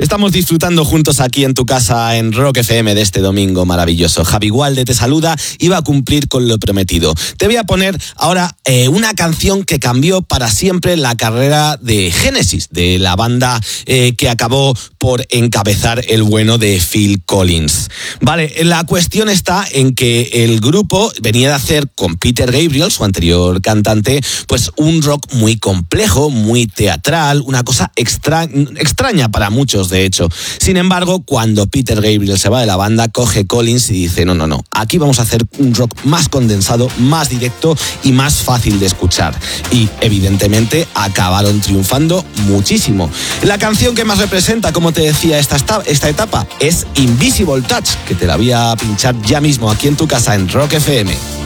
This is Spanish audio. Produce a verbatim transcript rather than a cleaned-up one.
Estamos disfrutando juntos aquí en tu casa en Rock F M de este domingo maravilloso. Javi Gualde te saluda y va a cumplir con lo prometido. Te voy a poner ahora eh, una canción que cambió para siempre la carrera de Genesis, de la banda eh, que acabó por encabezar el bueno de Phil Collins. Vale, la cuestión está en que el grupo venía de hacer con Peter Gabriel, su anterior cantante, pues un rock muy complejo, muy teatral, una cosa extra, extraña para muchos, de hecho. Sin embargo, cuando Peter Gabriel se va de la banda, coge Collins y dice, no, no, no, aquí vamos a hacer un rock más condensado, más directo y más fácil de escuchar. Y, evidentemente, acabaron triunfando muchísimo. La canción que más representa, como te decía, esta, esta etapa es Invisible Touch, que te la voy a pinchar ya mismo aquí en tu casa en Rock F M.